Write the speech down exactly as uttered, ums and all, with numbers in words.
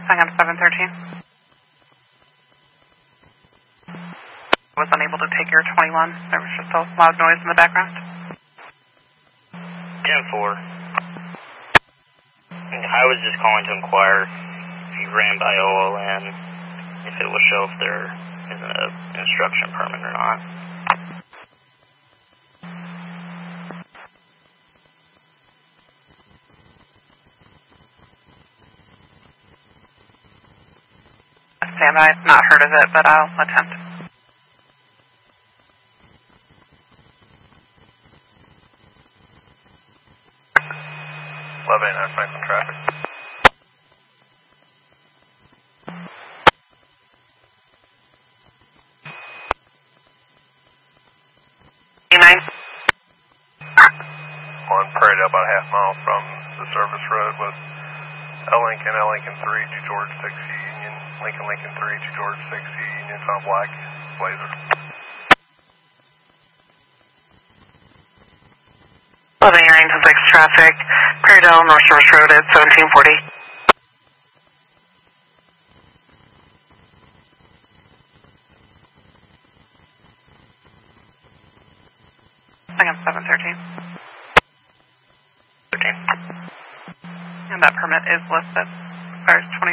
Saigon seven thirteen. I was unable to take your twenty-one. There was just a loud noise in the background. ten four. I was just calling to inquire if you ran by O L N, if it will show if there is an instruction permit or not. Stand by. Not heard of it, but I'll attempt. eleven eighty-nine Franklin traffic. nine. On Prairie Dale, about a half mile from the service road with L Lincoln, L Lincoln three to George six E Union, Lincoln Lincoln three to George six E Union, found black Blazer. eleven eighty-nine to six traffic, Prairie Dale, North Source Road at seventeen forty. Saigon seven thirteen. thirteen. And that permit is listed. Expires twenty.